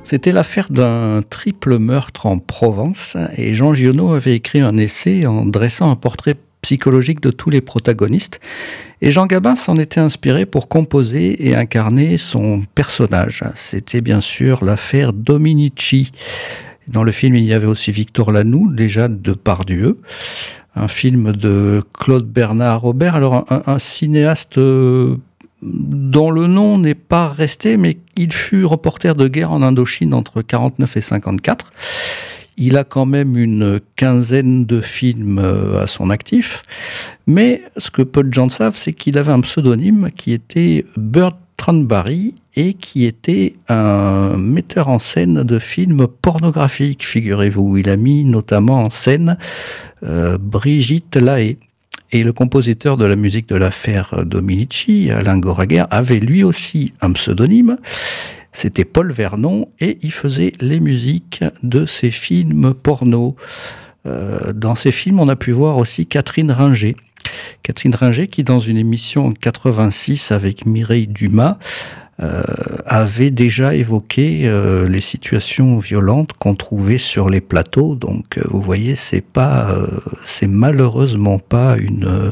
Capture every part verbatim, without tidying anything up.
C'était l'affaire d'un triple meurtre en Provence et Jean Giono avait écrit un essai en dressant un portrait psychologique de tous les protagonistes et Jean Gabin s'en était inspiré pour composer et incarner son personnage. C'était bien sûr l'affaire Dominici. Dans le film, il y avait aussi Victor Lanoux, déjà de Pardieu, un film de Claude Bernard Robert, alors un, un cinéaste euh, dont le nom n'est pas resté, mais il fut reporter de guerre en Indochine entre quarante-neuf et cinquante-quatre. Il a quand même une quinzaine de films à son actif, mais ce que peu de gens savent, c'est qu'il avait un pseudonyme qui était Bertrand Barry et qui était un metteur en scène de films pornographiques, figurez-vous. Il a mis notamment en scène euh, Brigitte Lahaie. Et le compositeur de la musique de l'affaire Dominici, Alain Goraguer, avait lui aussi un pseudonyme. C'était Paul Vernon et il faisait les musiques de ces films porno. Euh, dans ces films, on a pu voir aussi Catherine Ringer. Catherine Ringer qui, dans une émission en quatre-vingt-six avec Mireille Dumas, euh, avait déjà évoqué euh, les situations violentes qu'on trouvait sur les plateaux. Donc, euh, vous voyez, c'est pas, euh, c'est malheureusement pas une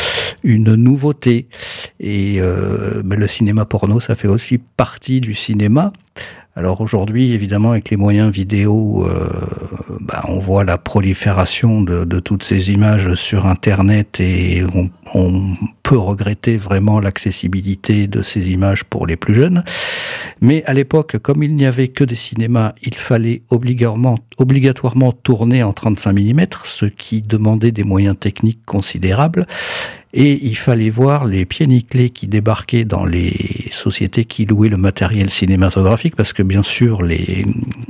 une nouveauté. Et euh, ben, le cinéma porno, ça fait aussi partie du cinéma. Alors aujourd'hui, évidemment, avec les moyens vidéo, euh, bah, on voit la prolifération de, de toutes ces images sur Internet et on, on peut regretter vraiment l'accessibilité de ces images pour les plus jeunes. Mais à l'époque, comme il n'y avait que des cinémas, il fallait obligatoirement, obligatoirement tourner en trente-cinq millimètres, ce qui demandait des moyens techniques considérables. Et il fallait voir les pieds nickelés qui débarquaient dans les sociétés qui louaient le matériel cinématographique, parce que bien sûr les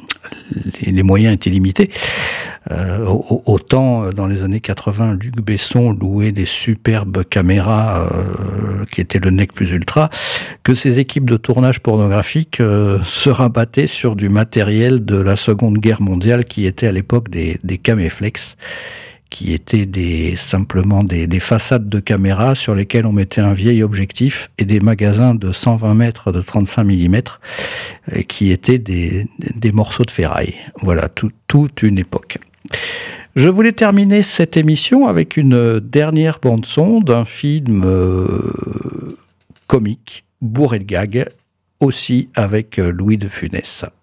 les, les moyens étaient limités. Euh, autant dans les années quatre-vingts, Luc Besson louait des superbes caméras euh, qui étaient le nec plus ultra, que ces équipes de tournage pornographique euh, se rabattaient sur du matériel de la Seconde Guerre mondiale qui était à l'époque des, des caméflex, qui étaient des, simplement des, des façades de caméras sur lesquelles on mettait un vieil objectif et des magasins de cent vingt mètres de trente-cinq millimètres qui étaient des, des morceaux de ferraille. Voilà, tout, toute une époque. Je voulais terminer cette émission avec une dernière bande-son d'un film euh, comique, bourré de gags, aussi avec Louis de Funès.